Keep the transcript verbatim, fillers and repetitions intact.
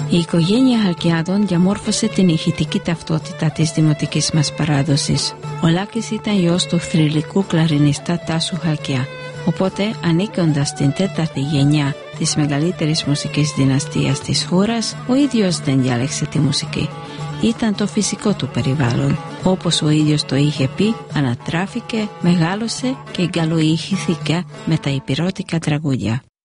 Η οικογένεια Χαλκιάδων διαμόρφωσε την ηχητική ταυτότητα της δημοτικής μας παράδοσης. Ο Λάκης ήταν γιος του θρυλικού κλαρινιστά Τάσου Χαλκιά, οπότε ανήκοντας στην τέταρτη γενιά της μεγαλύτερης μουσικής δυναστείας της χώρας, ο ίδιος δεν διάλεξε τη μουσική. Ήταν το φυσικό του περιβάλλον. Όπως ο ίδιος το είχε πει, ανατράφηκε, μεγάλωσε και εγκαλοηχηθήκε με τα υπηρώτικα τραγούδια.